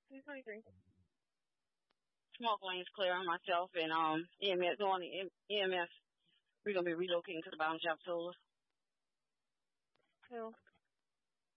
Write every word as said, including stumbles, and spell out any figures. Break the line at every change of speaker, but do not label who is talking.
twenty twenty-three.
Smoke lanes clear on myself and um E M S going to E M S. We're gonna be relocating to the bottom shop tools.
Who?